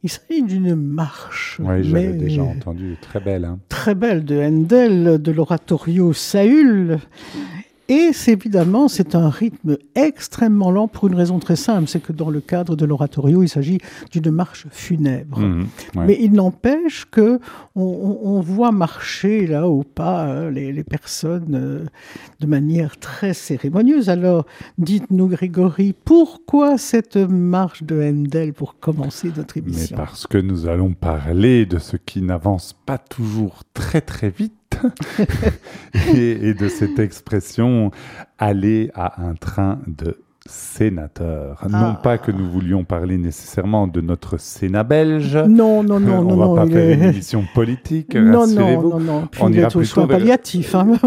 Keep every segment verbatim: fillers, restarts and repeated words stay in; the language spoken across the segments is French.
Il s'agit d'une marche. Oui, j'avais déjà entendu. Très belle. Hein. Très belle de Handel, de l'oratorio Saül. Et c'est évidemment, c'est un rythme extrêmement lent pour une raison très simple, c'est que dans le cadre de l'oratorio, il s'agit d'une marche funèbre. Mmh, ouais. Mais il n'empêche que on, on, on voit marcher là au pas hein, les, les personnes euh, de manière très cérémonieuse. Alors, dites-nous Grégory, pourquoi cette marche de Handel pour commencer notre émission ? Mais parce que nous allons parler de ce qui n'avance pas toujours très très vite. et, et de cette expression aller à un train de sénateur. Ah. Non pas que nous voulions parler nécessairement de notre Sénat belge. Non, non, non, on non. On va non, pas faire est... une émission politique, non, rassurez-vous. Non, non, non. Puis on il ira est aux soins vers... palliatifs. Hein.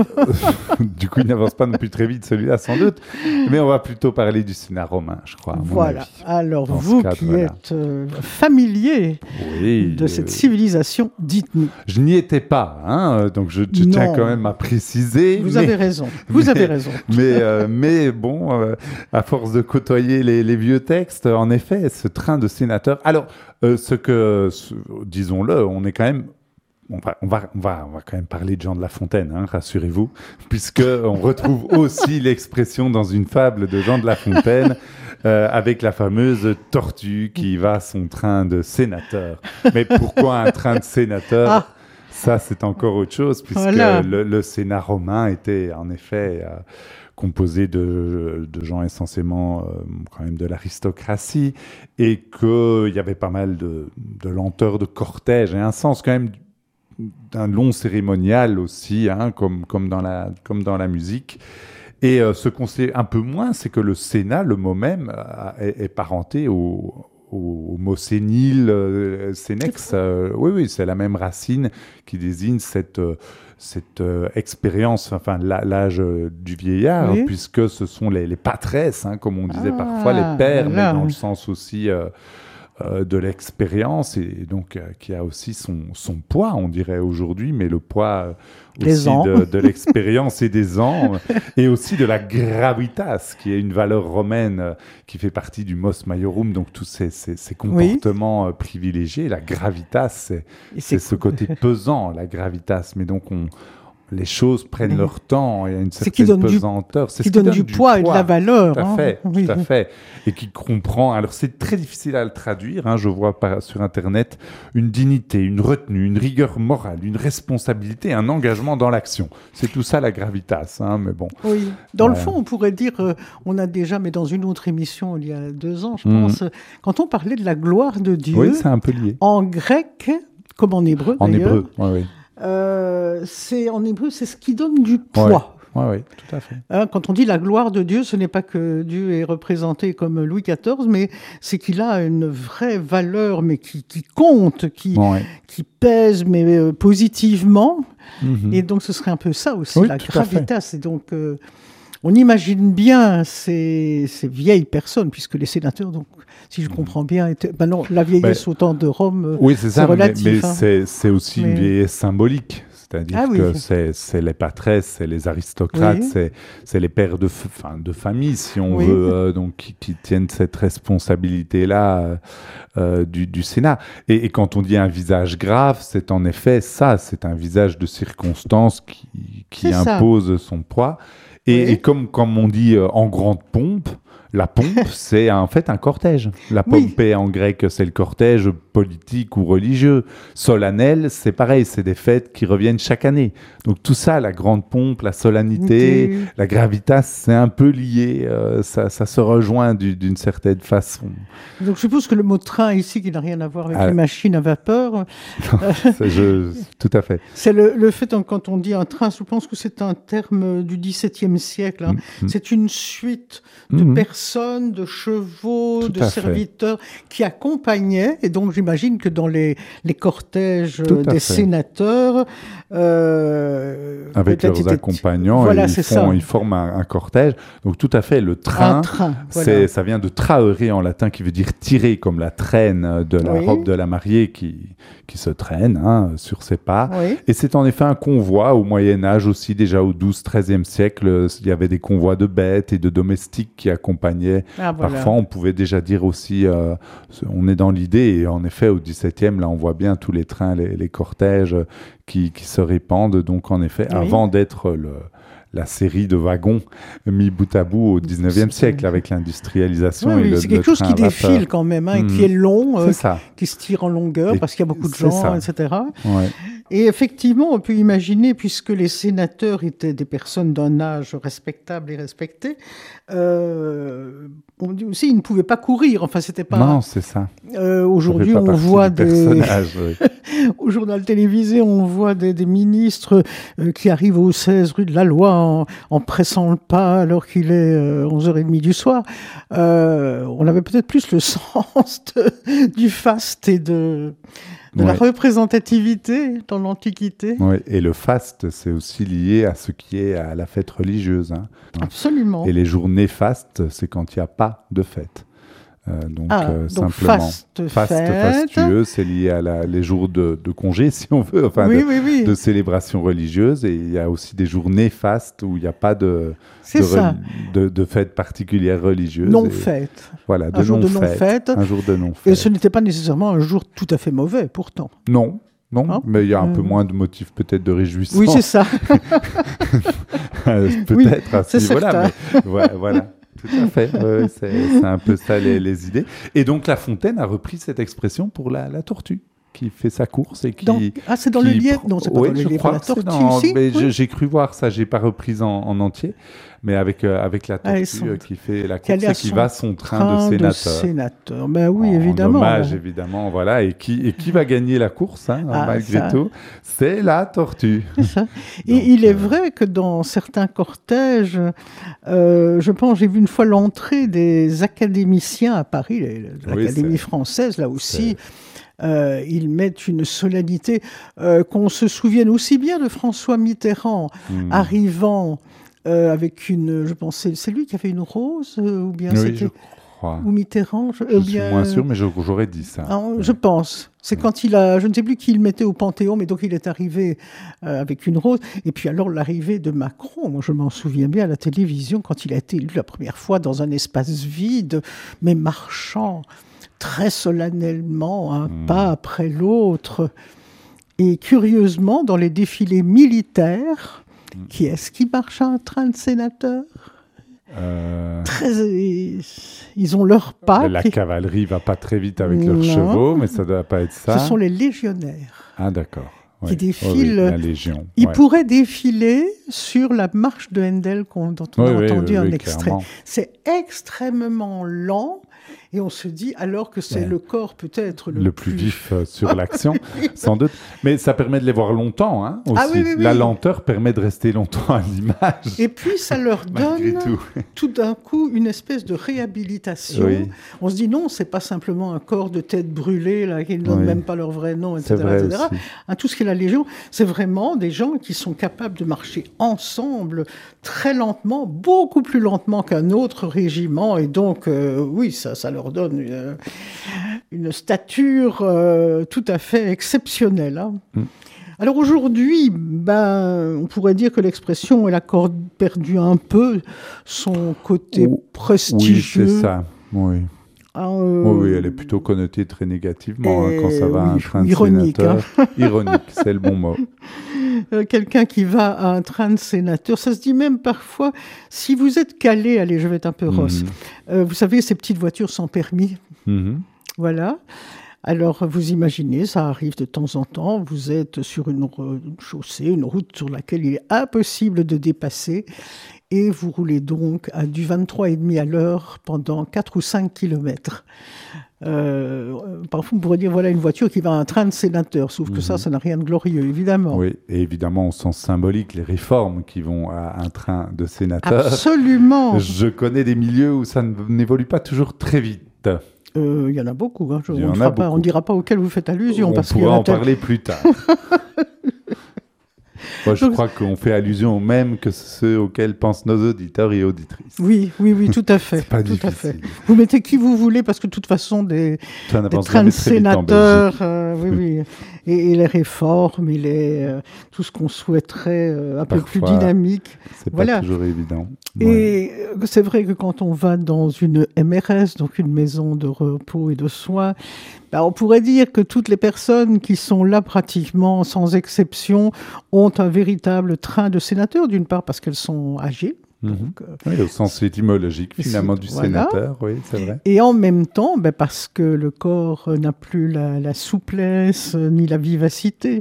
Du coup, il n'avance pas non plus très vite, celui-là, sans doute. Mais on va plutôt parler du Sénat romain, je crois, à mon Voilà. avis. Alors, Dans vous cadre, qui voilà. êtes euh, familier oui, de cette euh... civilisation, dites-nous. Je n'y étais pas, hein, donc je, je tiens quand même à préciser. Vous mais... avez raison. Vous mais, avez raison. Mais, euh, mais bon, euh, à force de côtoyer Les, les vieux textes, en effet, ce train de sénateur. Alors, euh, ce que, ce, disons-le, on est quand même, on va, on va, on va, on va quand même parler de Jean de La Fontaine, hein, rassurez-vous, puisque on retrouve aussi l'expression dans une fable de Jean de La Fontaine. Euh, avec la fameuse tortue qui va à son train de sénateur. Mais pourquoi un train de sénateur ? Ah. Ça, c'est encore autre chose, puisque voilà. le, le Sénat romain était en effet euh, composé de, de gens essentiellement euh, quand même de l'aristocratie, et qu'il y avait pas mal de, de lenteur de cortège, et un sens quand même d'un long cérémonial aussi, hein, comme, comme, dans la, comme dans la musique. Et euh, ce qu'on sait un peu moins, c'est que le Sénat, le mot même, euh, est, est parenté au, au, au mot sénile, euh, sénex. Euh, oui, oui, c'est la même racine qui désigne cette, euh, cette euh, expérience, enfin l'âge euh, du vieillard, oui. puisque ce sont les, les patresses, hein, comme on disait ah, parfois, les pères, là. mais dans le sens aussi... Euh, Euh, de l'expérience et donc euh, qui a aussi son, son poids, on dirait aujourd'hui, mais le poids euh, aussi de, de l'expérience et des ans et aussi de la gravitas, qui est une valeur romaine euh, qui fait partie du mos maiorum, donc tous ces, ces, ces comportements oui. euh, privilégiés. La gravitas, c'est, c'est, c'est ce côté pesant, la gravitas, mais donc on les choses prennent mmh. leur temps, il y a une certaine qui pesanteur. Du, c'est qui, ce qui donne, donne du, du poids, poids et de la valeur. Tout à hein. fait, oui. tout à fait. Et qui comprend, alors c'est très difficile à le traduire, hein, je vois par, sur Internet, une dignité, une retenue, une rigueur morale, une responsabilité, un engagement dans l'action. C'est tout ça la gravitas, hein, mais bon. Oui, dans euh... le fond, on pourrait dire, euh, on a déjà, mais dans une autre émission, il y a deux ans, je pense, mmh. quand on parlait de la gloire de Dieu, oui, c'est un peu lié. En grec, comme en hébreu En d'ailleurs, hébreu, oui, oui. Euh, c'est en hébreu, c'est ce qui donne du poids. Oui, ouais, ouais, tout à fait. Hein, quand on dit la gloire de Dieu, ce n'est pas que Dieu est représenté comme Louis quatorze, mais c'est qu'il a une vraie valeur, mais qui, qui compte, qui, ouais. qui pèse, mais euh, positivement. Mm-hmm. Et donc, ce serait un peu ça aussi, oui, la gravitas. Et donc, euh, on imagine bien ces, ces vieilles personnes, puisque les sénateurs, donc, si je comprends bien, étaient... ben non, la vieillesse mais, au temps de Rome, oui, c'est, c'est ça, relatif. Mais, mais hein. c'est, c'est aussi mais... une vieillesse symbolique. C'est-à-dire ah, que oui. c'est, c'est les patresses, c'est les aristocrates, oui. c'est, c'est les pères de, fin, de famille, si on oui. veut, euh, donc, qui, qui tiennent cette responsabilité-là euh, du, du Sénat. Et, et quand on dit un visage grave, c'est en effet ça, c'est un visage de circonstance qui, qui impose son poids. Et, oui. et comme, comme on dit euh, en grande pompe, la pompe, c'est en fait un cortège. La pompée oui. en grec, c'est le cortège politique ou religieux. Solennel, c'est pareil, c'est des fêtes qui reviennent chaque année. Donc tout ça, la grande pompe, la solennité, okay. la gravitas, c'est un peu lié, euh, ça, ça se rejoint du, d'une certaine façon. Donc je suppose que le mot train ici, qui n'a rien à voir avec ah. les machines à vapeur... Non, c'est, je, tout à fait. C'est le, le fait, quand on dit un train, je pense que c'est un terme du dix-septième siècle. Hein. Mm-hmm. C'est une suite de mm-hmm. personnes de chevaux, Tout de serviteurs fait. qui accompagnaient, et donc j'imagine que dans les, les cortèges des fait. sénateurs... Euh, Avec leurs était... accompagnants, voilà, ils, font, ils forment un, un cortège. Donc tout à fait, le train, train c'est, voilà. ça vient de traere en latin, qui veut dire tirer, comme la traîne de la oui. robe de la mariée qui, qui se traîne hein, sur ses pas. Oui. Et c'est en effet un convoi au Moyen-Âge aussi, déjà au douzième, treizième siècle, il y avait des convois de bêtes et de domestiques qui accompagnaient accompagnaient. Ah, voilà. Parfois, on pouvait déjà dire aussi, euh, on est dans l'idée, et en effet, au dix-septième, là, on voit bien tous les trains, les, les cortèges qui, qui se répandent. Donc, en effet, Oui. avant d'être le... la série de wagons mis bout à bout au dix-neuvième siècle avec l'industrialisation. Oui, et oui, le, c'est quelque le chose train qui à vapeur. défile quand même, hein, Mmh. qui est long, euh, C'est ça. qui se tire en longueur Et parce qu'il y a beaucoup de c'est gens, ça. et cetera. Ouais. Et effectivement, on peut imaginer, puisque les sénateurs étaient des personnes d'un âge respectable et respecté, euh, on dit aussi ils ne pouvaient pas courir. Enfin, c'était pas. Non, c'est ça. Euh, Ça aujourd'hui, fait pas on partie voit du des. personnage, oui. Au journal télévisé, on voit des, des ministres euh, qui arrivent au seize rue de la Loi en, en pressant le pas alors qu'il est euh, onze heures trente du soir. Euh, on avait peut-être plus le sens de- du faste et de, de la Ouais. représentativité dans l'Antiquité. Ouais. Et le faste, c'est aussi lié à ce qui est à la fête religieuse. Hein. Absolument. Et les jours néfastes, c'est quand il n'y a pas de fête. Euh, donc, Ah, euh, donc simplement, faste, faste, fête. fastueux, c'est lié à la- les jours de, de congé, si on veut, enfin oui, de, oui, oui. de célébration religieuse. Et il y a aussi des jours néfastes où il n'y a pas de, C'est de, ça. reli- de, de fête particulière religieuse. Non Et fête. Voilà, de Un jour de non-fête. non-fête. Un jour de Et non-fête. ce n'était pas nécessairement un jour tout à fait mauvais, pourtant. Non, non, Hein mais il y a un peu Euh. moins de motifs peut-être de réjouissance. Oui, c'est ça. Euh, Oui, peut-être à ce c'est niveau-là, mais voilà, voilà. Tout à fait, ouais, ouais, c'est c'est un peu ça les, les idées. Et donc La Fontaine a repris cette expression pour la, la tortue qui fait sa course et qui... Dans- Ah, c'est dans qui le livre prend- Non, c'est pas Oui, dans le je livre. crois La que c'est tortue, dans- si. mais Oui. je- J'ai cru voir ça, j'ai pas repris en, en entier, mais avec, euh, avec la Ah, tortue et son- euh, qui fait la qui course allait à et qui son va à son train, Train de sénateur. sénateur. Ben oui, En évidemment. hommage, évidemment, voilà. Et qui, et qui va gagner la course, hein, Ah, malgré ça. tout? C'est la tortue. C'est ça. Et Donc, il est euh, vrai que dans certains cortèges, euh, je pense, j'ai vu une fois l'entrée des académiciens à Paris, les- Oui, l'Académie c'est- française, là aussi. Euh, ils mettent une solennité, euh, qu'on se souvienne aussi bien de François Mitterrand hmm. arrivant euh, avec une, je pense, c'est c'est lui qui avait une rose, euh, ou bien Oui, c'était, je crois. ou Mitterrand, je, Je ou suis bien, moins sûr, mais je- j'aurais dit ça. Ah, je pense. C'est quand il a, je ne sais plus qui il mettait au Panthéon, mais donc il est arrivé euh, avec une rose. Et puis alors l'arrivée de Macron, moi je m'en souviens bien à la télévision, quand il a été élu la première fois dans un espace vide, mais marchant très solennellement, un Mm. pas après l'autre. Et curieusement, dans les défilés militaires, Mm. qui est-ce qui marche à un train de sénateur? Euh, Très, ils ont leur pas. la qui- cavalerie va pas très vite avec leurs Non. chevaux, mais ça doit pas être ça. Ce sont les légionnaires. Ah d'accord. qui Oui. défilent. Oui, oui, la Légion. Ils ouais. pourraient défiler sur la marche de Handel qu'on- dont on Oui, a oui, entendu oui, un oui, extrait. clairement. C'est extrêmement lent et on se dit alors que c'est Ouais. le corps peut-être le, Le plus vif euh, sur l'action, sans doute. Mais ça permet de les voir longtemps, hein, aussi. Ah oui, oui, oui. La lenteur permet de rester longtemps à l'image, Et puis ça leur malgré donne tout. tout d'un coup une espèce de réhabilitation. Oui. On se dit non, c'est pas simplement un corps de tête brûlée là, qui ne donnent Oui. même pas leur vrai nom, C'est et cetera vrai et cetera. aussi. Hein, tout ce qui est la Légion, c'est vraiment des gens qui sont capables de marcher ensemble très lentement, beaucoup plus lentement qu'un autre régiment. Et donc, euh, oui, ça, ça leur donne une, une stature euh, tout à fait exceptionnelle. Hein. Mm. Alors aujourd'hui, ben, on pourrait dire que l'expression elle a encore perdu un peu son côté Oh, Oui, prestigieux. c'est ça. Oui. Hein, euh, Oui, oui, elle est plutôt connotée très négativement hein, quand ça va à un oui, train de ironique, sénateur. Ironique, c'est le bon mot. Euh, quelqu'un qui va à un train de sénateur, ça se dit même parfois, si vous êtes calé, allez, je vais être un peu rosse, Mhm. euh, vous savez, ces petites voitures sans permis, Mhm. voilà. Alors, vous imaginez, ça arrive de temps en temps, vous êtes sur une, re- une chaussée, une route sur laquelle il est impossible de dépasser, et vous roulez donc à du vingt-trois virgule cinq à l'heure pendant quatre ou cinq kilomètres. Euh, parfois, on pourrait dire, voilà une voiture qui va à un train de sénateur, sauf que Mhm. ça, ça n'a rien de glorieux, évidemment. Oui, et évidemment, au sens symbolique, les réformes qui vont à un train de sénateur. Absolument. Je connais des milieux où ça ne- n'évolue pas toujours très vite. Euh, Il y en a beaucoup. Hein. Je- Il y on en ne a on beaucoup. dira pas auxquels vous faites allusion. On parce qu'il y pourra en a en tel- parler plus tard. Moi, je Donc, crois qu'on fait allusion au même que ceux auxquels pensent nos auditeurs et auditrices. Oui, oui, oui, tout à fait. C'est pas tout difficile. à fait. Vous mettez qui vous voulez, parce que de toute façon, des, Ça des n'avance trains de jamais très vite en sénateurs, Belgique. euh, oui, oui, et, et les réformes, et les, euh, tout ce qu'on souhaiterait euh, un peu plus Parfois, dynamique. C'est Voilà. pas toujours évident. Ouais. Et euh, c'est vrai que quand on va dans une M R S, donc une maison de repos et de soins, ben, on pourrait dire que toutes les personnes qui sont là pratiquement, sans exception, ont un véritable train de sénateur, d'une part parce qu'elles sont âgées. Mhm. Donc, euh, Oui, au sens étymologique, finalement, c'est- du voilà. sénateur, oui, c'est vrai. Et en même temps, ben, parce que le corps n'a plus la, la souplesse euh, ni la vivacité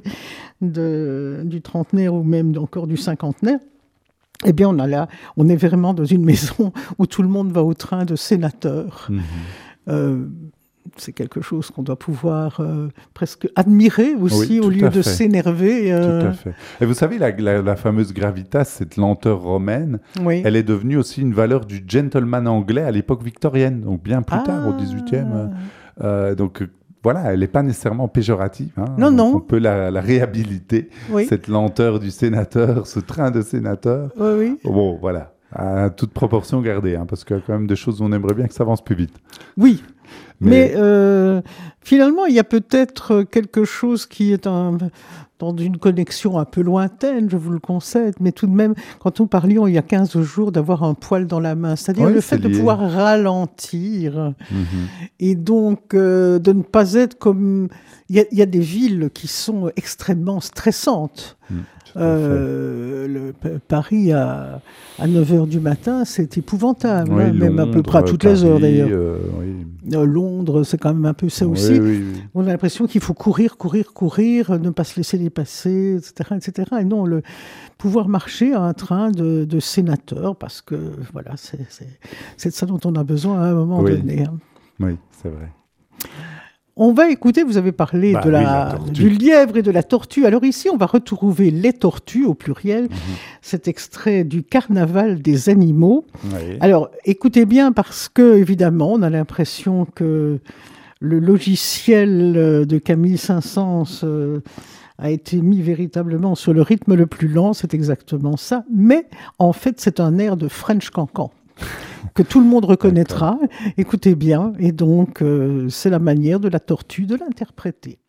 de, du trentenaire ou même encore du cinquantenaire, eh bien, on, a là, on est vraiment dans une maison où tout le monde va au train de sénateur. Mhm. Euh, c'est quelque chose qu'on doit pouvoir euh, presque admirer aussi, Oui, au tout lieu à de fait. s'énerver. euh, Tout à fait. Et vous savez, la, la- la fameuse gravitas, cette lenteur romaine, Oui. elle est devenue aussi une valeur du gentleman anglais à l'époque victorienne, donc bien plus tard, au Ah. dix-huitième. euh, euh, donc euh, voilà, elle n'est pas nécessairement péjorative. hein. Non, Donc, non. On peut la, la réhabiliter, Oui. cette lenteur du sénateur, ce train de sénateur. Oui, oui. Bon, voilà, à toute proportion gardée, hein, parce qu'il y a quand même des choses où on aimerait bien que ça avance plus vite. Oui. Mais- Mais, euh, finalement, il y a peut-être quelque chose qui est un- dans une connexion un peu lointaine, je vous le concède, mais tout de même, quand nous parlions il y a quinze jours d'avoir un poil dans la main, c'est-à-dire Oui, le c'est fait de lié. pouvoir ralentir Mhm. et donc euh, de ne pas être comme... Il y, a- il y a des villes qui sont extrêmement stressantes. Mhm. Tout à fait. Euh, le, P- Paris à, à neuf heures du matin, c'est épouvantable, Oui, hein, même à peu près à Londres, toutes les heures Paris, d'ailleurs. euh, oui. Euh, Londres, c'est quand même un peu ça Oui, aussi. oui, oui. On a l'impression qu'il faut courir, courir, courir, euh, ne pas se laisser dépasser, et cetera, et cetera. Et non, le pouvoir marcher à un train de, de sénateur, parce que voilà, c'est, c'est, c'est de ça dont on a besoin à un moment Oui. donné. hein. Oui, c'est vrai. On va écouter, vous avez parlé Bah de oui, la, la tortue. du lièvre et de la tortue. Alors ici, on va retrouver les tortues au pluriel. Mhm. Cet extrait du Carnaval des animaux. Oui. Alors, écoutez bien, parce que, évidemment, on a l'impression que le logiciel euh, de Camille Saint-Saëns euh, a été mis véritablement sur le rythme le plus lent, c'est exactement ça. Mais, en fait, c'est un air de French Cancan que tout le monde reconnaîtra. Écoutez bien, et donc, euh, c'est la manière de la tortue de l'interpréter.